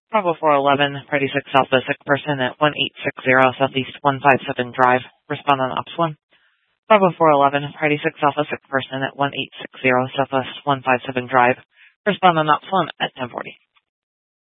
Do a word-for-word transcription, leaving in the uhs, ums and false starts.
Bravo four eleven, Party six Alpha, sick person at one eight six zero Southeast one five seven Drive. Respond on Ops one. Bravo four eleven, Party six Alpha, sick person at one eight six zero Southwest one five seven Drive. Respond on Ops one at ten forty.